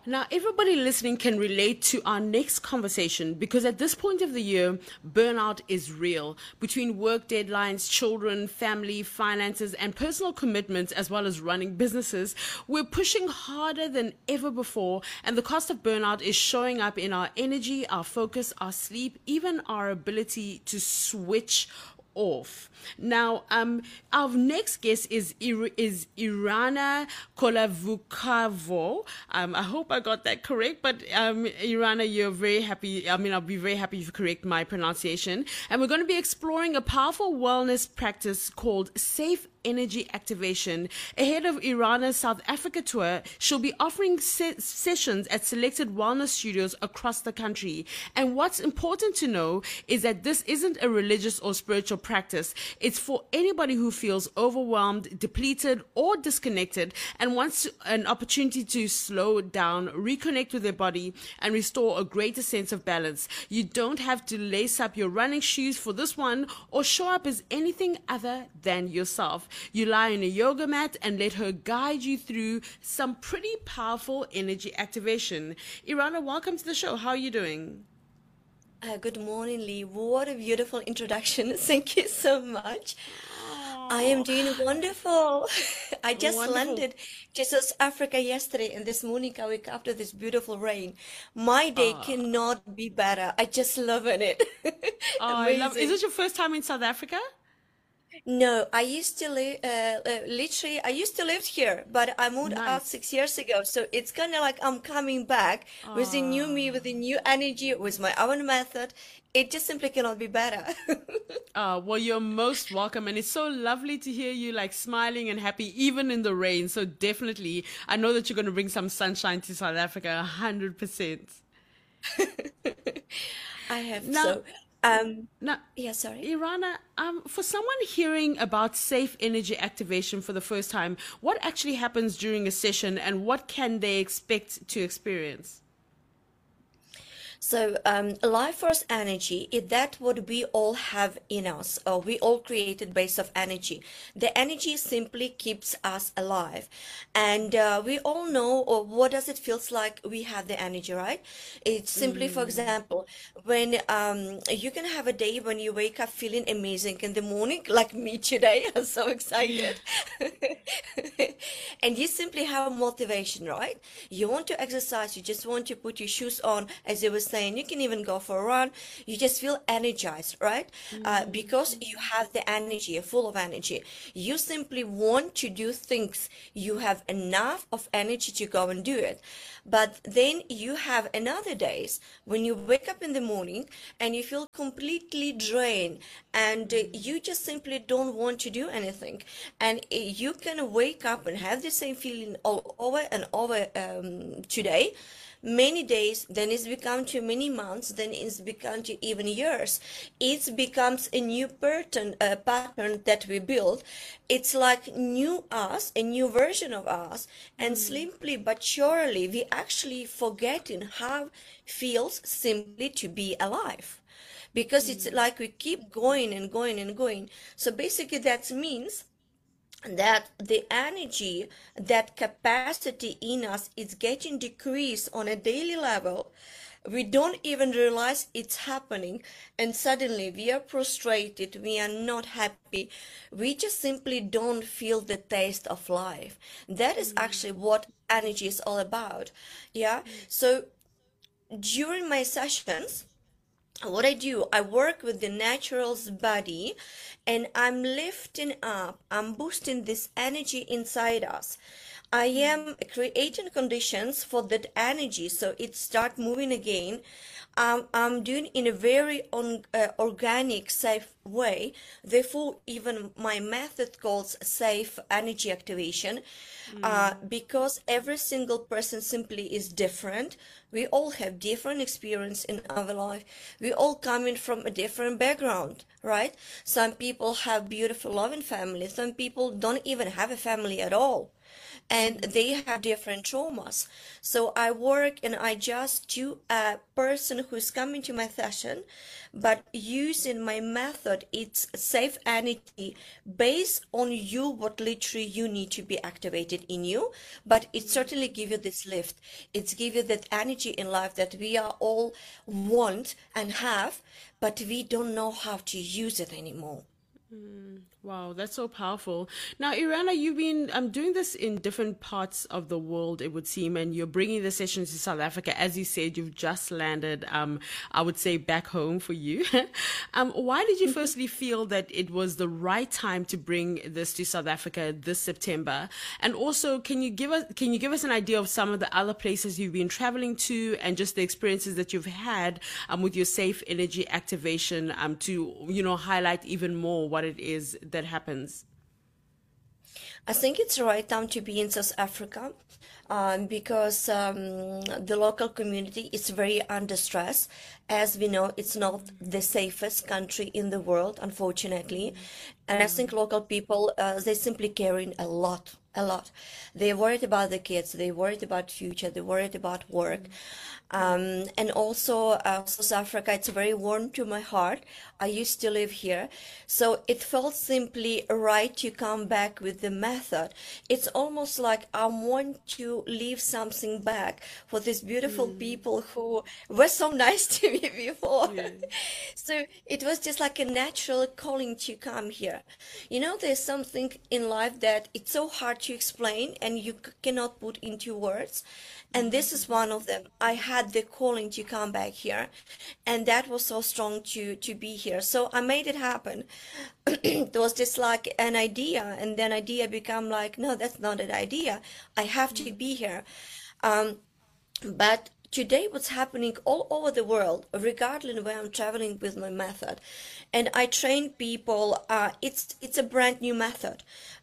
Now, everybody listening can relate to our next conversation because at this point of the year, burnout is real. Between work deadlines, children, family, finances, and personal commitments, as well as running businesses, we're pushing harder than ever before, and the cost of burnout is showing up in our energy, our focus, our sleep, even our ability to switch off. Now, our next guest is Irana Kolavukavo. I hope I got that correct, but Irana, you're very happy. I mean, I'll be very happy if you correct my pronunciation. And we're going to be exploring a powerful wellness practice called Safe Energy Activation. Ahead of Irana's South Africa tour, she'll be offering sessions at selected wellness studios across the country. And what's important to know is that this isn't a religious or spiritual practice. It's for anybody who feels overwhelmed, depleted, or disconnected and wants an opportunity to slow down, reconnect with their body, and restore a greater sense of balance. You don't have to lace up your running shoes for this one or show up as anything other than yourself. You lie on a yoga mat and let her guide you through some pretty powerful energy activation. Irana, welcome to the show. How are you doing? Good morning, Lee. What a beautiful introduction. Thank you so much. I am doing wonderful. I just Wonderful. landed to South Africa yesterday, and this morning I wake up to this beautiful rain. My day cannot be better. I just loving it. Oh, I love. Is Amazing. this your first time in South Africa? No, I used to live, literally, I used to live here, but I moved out Nice. 6 years ago. So it's kind of like I'm coming back with a new me, with a new energy, with my own method. It just simply cannot be better. Well, you're most welcome, and it's so lovely to hear you like smiling and happy, even in the rain. So definitely, I know that you're going to bring some sunshine to South Africa, 100%. I have Now, so. Um, now, yeah, sorry. Irana, for someone hearing about safe energy activation for the first time, what actually happens during a session, and what can they expect to experience? So, life force energy is that what we all have in us, or we all created based of energy. The energy simply keeps us alive, and we all know, or what does it feels like we have the energy, right? It's simply, for example, when you can have a day when you wake up feeling amazing in the morning, like me today. I'm so Yeah. excited, and you simply have motivation, right? You want to exercise, you just want to put your shoes on, as you were saying, you can even go for a run. You just feel energized, right? Because you have the energy, you're full of energy. You simply want to do things. You have enough of energy to go and do it. But then you have another days when you wake up in the morning and you feel completely drained, and you just simply don't want to do anything. And you can wake up and have the same feeling all over and over today, many days, then it's become to many months, then it's become to even years. It becomes a new pattern that we build. It's like new us, a new version of us, and simply but surely we actually forgetting how feels simply to be alive, because it's like we keep going and going and going. So basically that means that the energy, that capacity in us is getting decreased on a daily level. We don't even realize it's happening, and suddenly we are frustrated, we are not happy, we just simply don't feel the taste of life. That is actually what energy is all about. Yeah. So during my sessions, what I do, I work with the natural's body, and I'm lifting up, I'm boosting this energy inside us. I am creating conditions for that energy so it start moving again. I'm doing in a very organic, safe way. Therefore, even my method calls safe energy activation, because every single person simply is different. We all have different experience in our life. We all coming from a different background, right? Some people have beautiful loving families. Some people don't even have a family at all. and they have different traumas. So I work and I just do a person who's coming to my session, but using my method, it's safe energy based on you, what literally you need to be activated in you. But it certainly give you this lift. It's give you that energy in life that we are all want and have, but we don't know how to use it anymore. Wow, that's so powerful. Now, Irana, you've been doing this in different parts of the world, it would seem, and you're bringing the sessions to South Africa. As you said, you've just landed, I would say, back home for you. Why did you firstly feel that it was the right time to bring this to South Africa this September? And also, can you give us an idea of some of the other places you've been traveling to and just the experiences that you've had with your safe energy activation to, highlight even more what it is that happens? I think it's the right time to be in South Africa because the local community is very under stress. As we know, it's not the safest country in the world, unfortunately. And I think local people, they simply caring a lot, a lot. They're worried about the kids, they're worried about future, they're worried about work. And also South Africa, it's very warm to my heart. I used to live here, so it felt simply right to come back with the method. It's almost like I want to leave something back for these beautiful people who were so nice to me before. Yeah. So it was just like a natural calling to come here. There's something in life that it's so hard to explain and you cannot put into words. And this is one of them. I had the calling to come back here, and that was so strong to be here. So I made it happen. It was just like an idea, and then idea become like, no, that's not an idea. I have to be here. But today what's happening all over the world, regardless of where I'm traveling with my method, and I train people, it's a brand new method.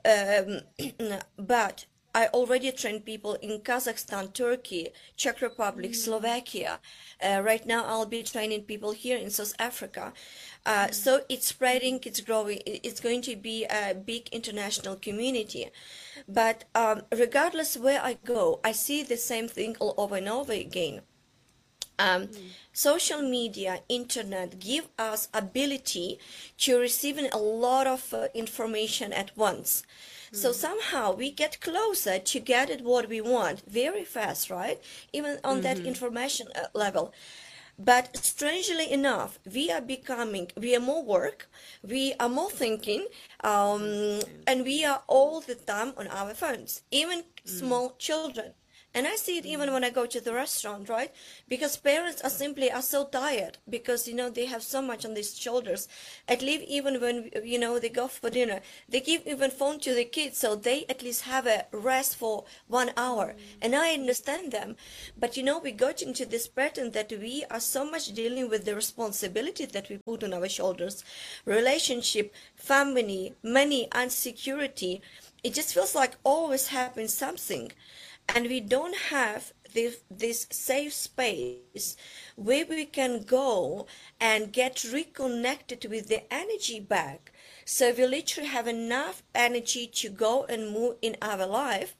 But I already trained people in Kazakhstan, Turkey, Czech Republic, Slovakia. Right now I'll be training people here in South Africa. So it's spreading, it's growing, it's going to be a big international community. But regardless where I go, I see the same thing all over and over again. Social media, internet give us ability to receiving a lot of information at once. So somehow we get closer to get it what we want very fast, right? Even on that information level. But strangely enough, we are more work, we are more thinking, and we are all the time on our phones, even small children. And I see it even when I go to the restaurant, right? Because parents are so tired because, they have so much on their shoulders. At least even when, they go for dinner, they give even phone to the kids so they at least have a rest for 1 hour. And I understand them. But, we got into this pattern that we are so much dealing with the responsibility that we put on our shoulders. Relationship, family, money, and security. It just feels like always happens something. And we don't have this safe space where we can go and get reconnected with the energy back. So we literally have enough energy to go and move in our life.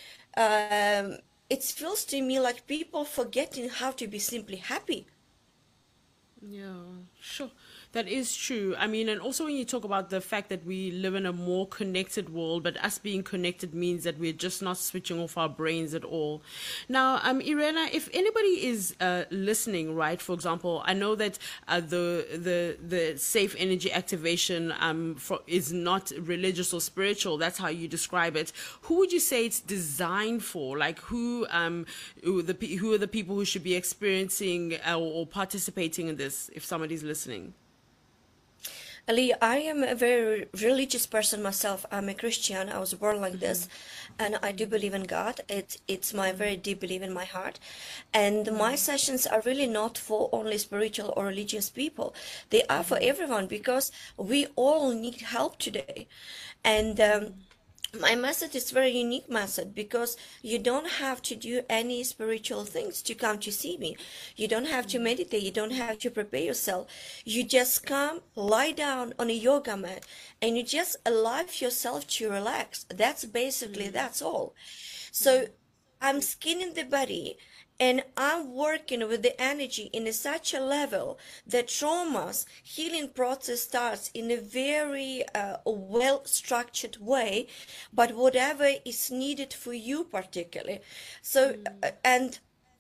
It feels to me like people forgetting how to be simply happy. Yeah, sure. That is true. I mean, and also when you talk about the fact that we live in a more connected world, but us being connected means that we're just not switching off our brains at all. Now, Irena, if anybody is listening, right, for example, I know that the safe energy activation is not religious or spiritual. That's how you describe it. Who would you say it's designed for? Like who are the people who should be experiencing or participating in this if somebody's listening? Ali, I am a very religious person myself. I'm a Christian. I was born like this, and I do believe in God. It's my very deep belief in my heart. And my sessions are really not for only spiritual or religious people. They are for everyone because we all need help today. And My method is very unique method because you don't have to do any spiritual things to come to see me. You don't have to meditate. You don't have to prepare yourself. You just come, lie down on a yoga mat, and you just allow yourself to relax. That's basically, that's all. So I'm skinning the body, and I'm working with the energy in such a level that trauma's healing process starts in a very well structured way, but whatever is needed for you particularly. So, and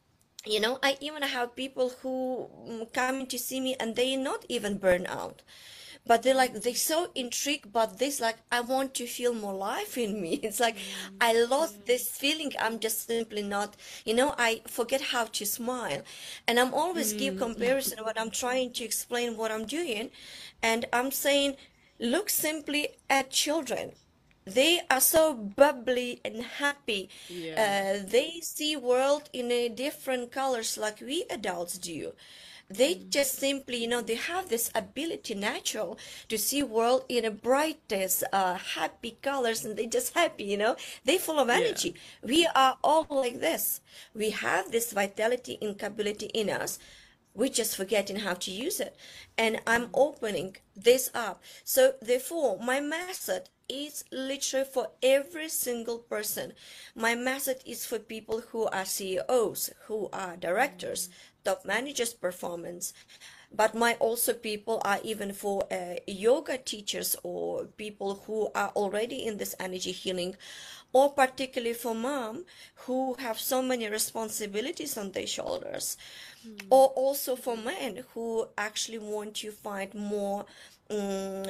I even have people who come in to see me and they not even burn out, but they're so intrigued but this, like, I want to feel more life in me. It's like I lost this feeling. I'm just simply not, I forget how to smile. And I'm always give comparison what I'm trying to explain what I'm doing. And I'm saying, look simply at children. They are so bubbly and happy. Yeah. They see world in a different colors like we adults do. They just simply, they have this ability natural to see world in a brightest, happy colors, and they just happy. They full of Yeah. energy. We are all like this. We have this vitality and capability in us. We're just forgetting how to use it. And I'm opening this up. So therefore, my method is literally for every single person. My method is for people who are CEOs, who are directors, top managers, performance. But my also people are even for yoga teachers or people who are already in this energy healing, or particularly for mom who have so many responsibilities on their shoulders, or also for men who actually want to find more um,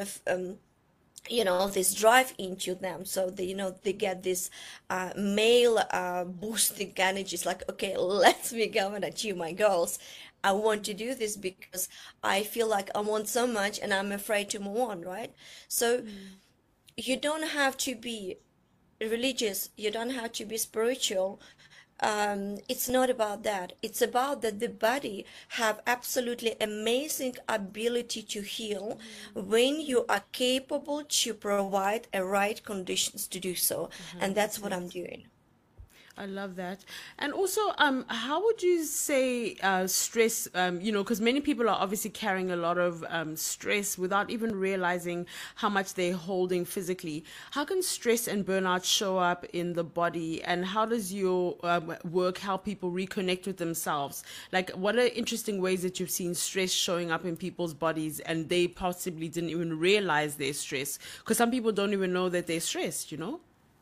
this drive into them, so they get this male boosting energies, like, okay, let me go and achieve my goals. I want to do this because I feel like I want so much and I'm afraid to move on, right? So you don't have to be religious, you don't have to be spiritual. It's not about that. It's about that the body have absolutely amazing ability to heal when you are capable to provide a right conditions to do so. And that's what I'm 100%. doing. I love that. And also, how would you say stress, because many people are obviously carrying a lot of stress without even realizing how much they're holding physically. How can stress and burnout show up in the body? And how does your work help people reconnect with themselves? Like, what are interesting ways that you've seen stress showing up in people's bodies and they possibly didn't even realize they're stressed? Because some people don't even know that they're stressed.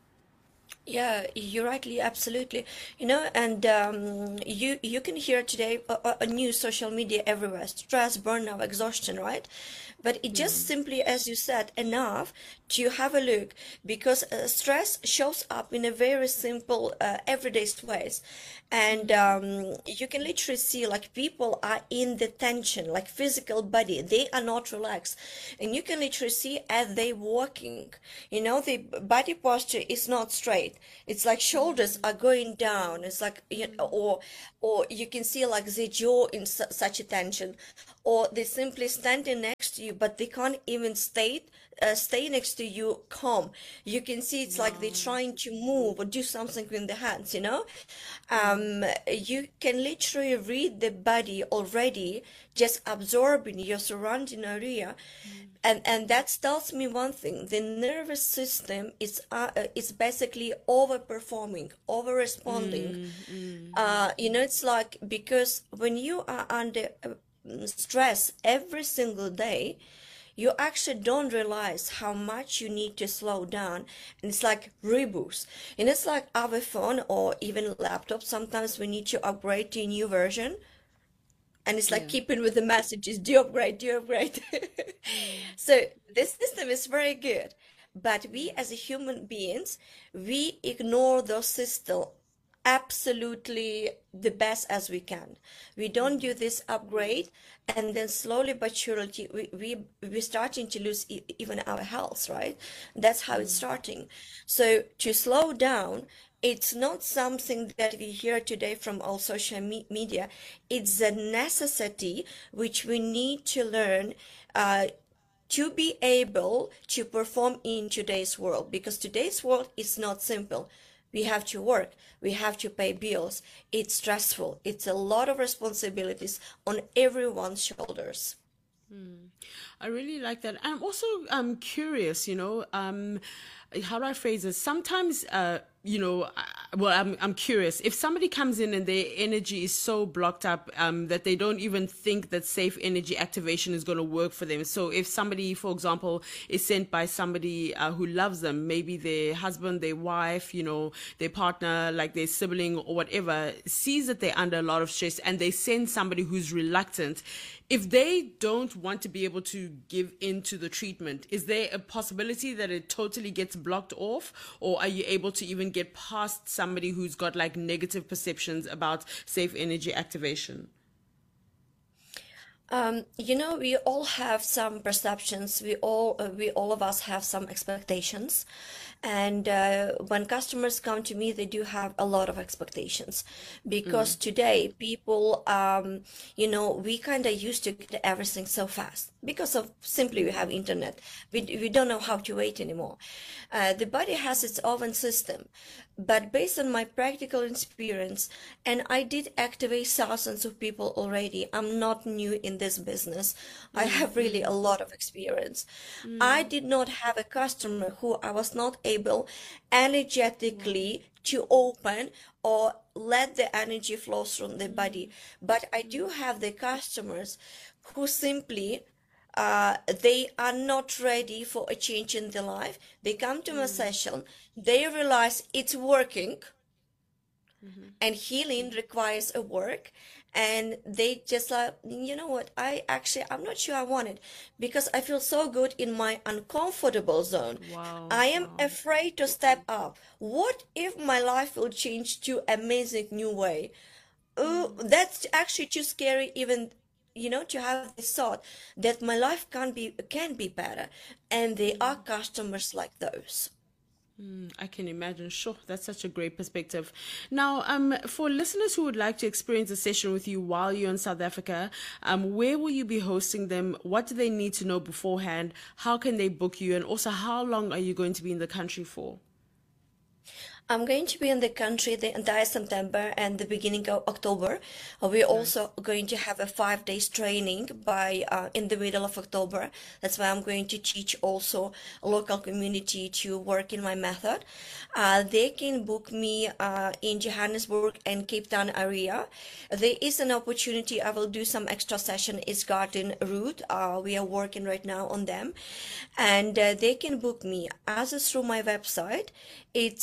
Yeah, you're rightly, absolutely. And you can hear today a new social media everywhere, stress, burnout, exhaustion, right? But it just simply, as you said, enough to have a look, because stress shows up in a very simple, everyday ways. And you can literally see like people are in the tension, like physical body, they are not relaxed. And you can literally see as they walking, the body posture is not straight. It's like shoulders are going down. It's like, or you can see like the jaw in such a tension, or they simply standing next to you, but they can't even stay next to you calm. You can see it's like they're Wow. trying to move or do something with the hands. You can literally read the body already, just absorbing your surrounding area. And that tells me one thing: the nervous system is basically overperforming, over responding. It's like, because when you are under stress every single day, you actually don't realize how much you need to slow down. And it's like reboost. And it's like our phone or even laptop, sometimes we need to upgrade to a new version, and it's like Yeah. keeping with the messages, do upgrade, do upgrade. So this system is very good, but we as a human beings, we ignore those system absolutely the best as we can. We don't do this upgrade, and then slowly but surely we're starting to lose even our health, right? That's how it's starting. So to slow down, it's not something that we hear today from all social media. It's a necessity which we need to learn. to be able to perform in today's world, because today's world is not simple. We have to work, we have to pay bills. It's stressful. It's a lot of responsibilities on everyone's shoulders. I really like that. I'm also curious, how do I phrase this? Sometimes, I'm curious if somebody comes in and their energy is so blocked up that they don't even think that safe energy activation is going to work for them. So if somebody, for example, is sent by somebody who loves them, maybe their husband, their wife, their partner, like their sibling or whatever, sees that they're under a lot of stress and they send somebody who's reluctant. If they don't want to be able to give in to the treatment, is there a possibility that it totally gets blocked off? Or are you able to even get past somebody who's got like negative perceptions about safe energy activation? We all have some perceptions. We all of us have some expectations, and when customers come to me, they do have a lot of expectations, because today people, we kind of used to get everything so fast because of simply we have internet. We don't know how to wait anymore. The body has its own system, but based on my practical experience, and I did activate thousands of people already. I'm not new in this business. I have really a lot of experience. I did not have a customer who I was not able energetically to open or let the energy flow through the body. But I do have the customers who simply they are not ready for a change in their life. They come to my session, they realize it's working, and healing requires a work, and they just like, you know what, I'm not sure I want it, because I feel so good in my uncomfortable zone. Wow. I am Wow. afraid to step up. What if my life will change to amazing new way? Oh, that's actually too scary, even to have this thought that my life can be better. And there are customers like those. I can imagine. Sure, that's such a great perspective. Now, for listeners who would like to experience a session with you while you're in South Africa, where will you be hosting them? What do they need to know beforehand? How can they book you? And also, how long are you going to be in the country for? I'm going to be in the country the entire September and the beginning of October. We're Nice. also going to have a 5 days training by in the middle of October. That's why I'm going to teach also a local community to work in my method. They can book me in Johannesburg and Cape Town area. There is an opportunity. I will do some extra session is Garden Route. We are working right now on them, and they can book me as is through my website. It's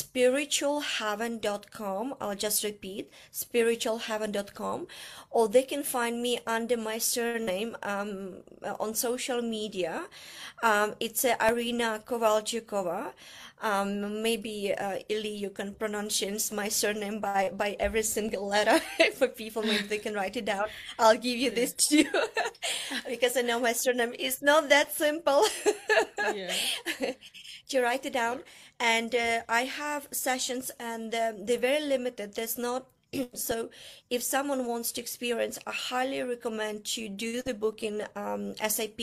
spiritualheaven.com. I'll just repeat, spiritualheaven.com. Or they can find me under my surname on social media. It's Arina Kovalchukova. Maybe Ili, you can pronounce my surname by every single letter for people. Maybe they can write it down. I'll give you Yeah. this too, because I know my surname is not that simple. Yeah. To write it down. And I have sessions, and they're very limited. There's not so if someone wants to experience, I highly recommend to do the booking SAP